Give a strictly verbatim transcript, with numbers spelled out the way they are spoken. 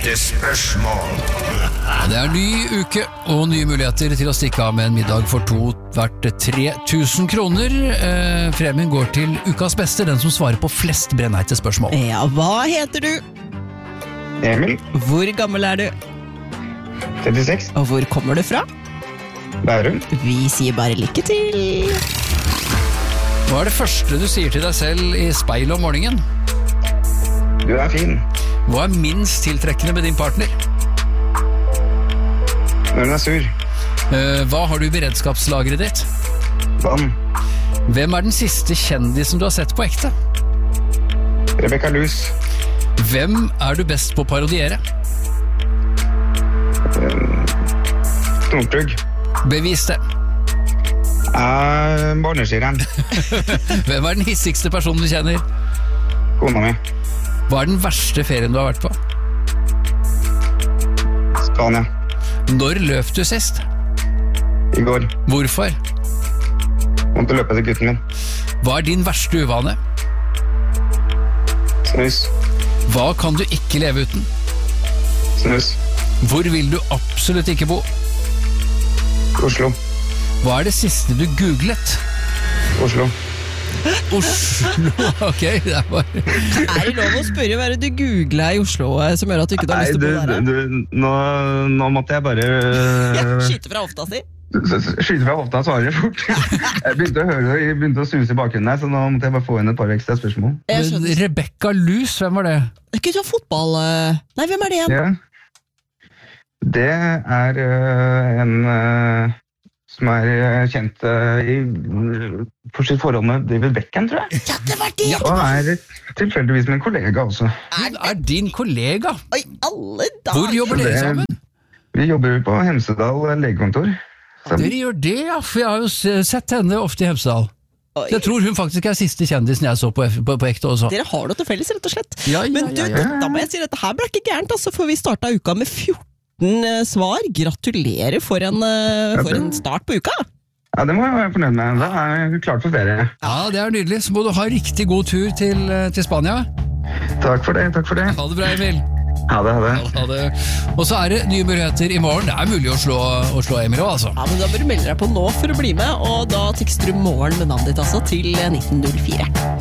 Brennheite spørsmål. Det er ny uke og nye muligheter til å stikke av med en middag for to verdt tre tusen kroner. Eh, Premien går til ukas beste, den som svarer på flest brennheite spørsmål. Ja, hva heter du? Emil, Hvor gammel er du? trettiseks, Og hvor kommer du fra? Bærum. Vi sier bare lykke til. Hva er det første du sier til deg selv i speilet om morgenen? Du er fin. Hva er minst tiltrekkende med din partner? Når hun er sur. Eh, Hva har du i beredskapslageret ditt? Vann. Hvem er den siste kjendisen du har sett på ekte? Rebecca Luz. Hvem er du best på å parodiere? Snortug. Bevis det. Er barneskiren. Hvem er den hissigste personen du kjenner? Kona mi. Hva er den verste ferien du har vært på? Spania. Når løp du sist? I går. Hvorfor? Måtte løpe til gutten min. Hva er din verste uvane? Snus. Hva kan du ikke leve uten? Snus. Hvor vil du absolutt ikke bo? Oslo. Hva er det siste du googlet? Oslo. Oslo, ok, det er bare... Er det lov å spørre hva er det du googlet i Oslo eh, som gjør at du ikke har Nei, lyst du, til å bo der? du, nå, nå måtte jeg bare Ja, øh, skyte fra hofta si. skyte fra hofta og svare fort. Jeg begynte å høre, jeg begynte å suse i bakgrunnen her, så nå måtte jeg bare få inn et par ekstra spørsmål. Jeg skjønner. Rebecca Luz, hvem var det? Er ikke du har fotball... eh? Nei, hvem er det igjen? Ja. Det er øh, en øh, som er øh, kjent øh, i, for sitt forhold med David Beckham, tror jeg. Ja, det var det! Ja. Og er tilfeldigvis min kollega også. Hun er din kollega. Oi, alle dager! Hvor jobber dere Det- sammen? Vi jobber på Hemsedal legekontor. sammen. Dere gjør det, ja, for jeg har jo s- sett henne ofte i Hemsedal. Oi. Jeg tror hun faktisk er siste kjendisen jeg så på, på, på ekte også. Dere har noe til felles, rett og slett. Ja, ja, Men du, ja, ja. da må jeg si dette her ble ikke gærent, altså, for vi starta uka med fjorten eh, svar. Gratulerer for en, eh, for en start på uka. Ja, det må jeg være fornøyd med. Da er jeg klart for ferie. Ja, det er nydelig. Så må du ha riktig god tur til, til Spania. Takk for det, takk for det. Ha det bra, Emil. Ha det, ha det. Ha det. Og så er det nye muligheter i morgen. Det er mulig å slå, å slå Emil også, altså. Ja, men Da bør du melde deg på nå for å bli med, og da tekster du morgen med navnet ditt altså til nitten null fire.